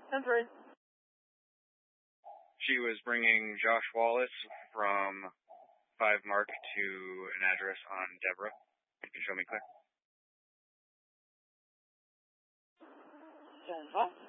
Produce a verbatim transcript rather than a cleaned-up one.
ten three. She was bringing Josh Wallace from five Mark to an address on Deborah. You can show me clear. ten five.